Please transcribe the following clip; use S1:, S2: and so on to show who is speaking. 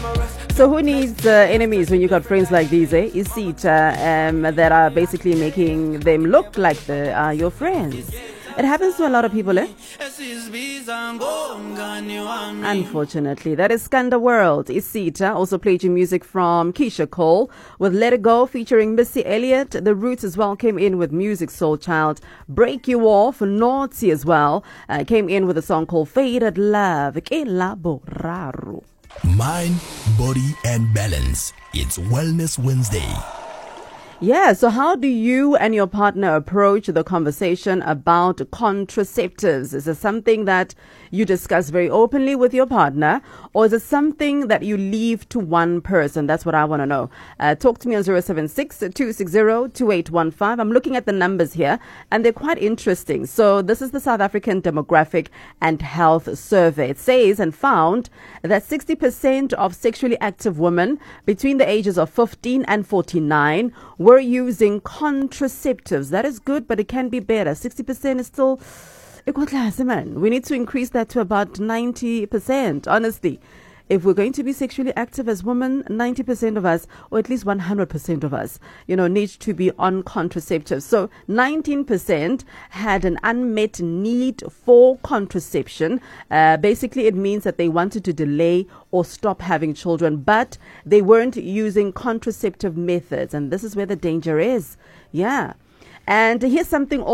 S1: So who needs enemies when you got friends like these, eh? Isita, that are basically making them look like they are your friends. It happens to a lot of people, eh? Unfortunately, that is Skanda World. Isita also played you music from Keisha Cole with Let It Go featuring Missy Elliott. The Roots as well came in with Music Soul Child. Break You Off, Naughty as well, came in with a song called Faded Love. Ke la boraro.
S2: Mind, body, and balance. It's Wellness Wednesday.
S1: Yeah, so how do you and your partner approach the conversation about contraceptives? Is it something that you discuss very openly with your partner, or is it something that you leave to one person? That's what I want to know. Talk to me on 076-260-2815. I'm looking at the numbers here, and they're quite interesting. So this is the South African Demographic and Health Survey. It says and found that 60% of sexually active women between the ages of 15 and 49 were using contraceptives. That is good, but it can be better. 60% is still... We need to increase that to about 90%, honestly. If we're going to be sexually active as women, 90% of us, or at least 100% of us, need to be on contraceptives. So 19% had an unmet need for contraception. Basically, it means that they wanted to delay or stop having children, but they weren't using contraceptive methods. And this is where the danger is. Yeah. And here's something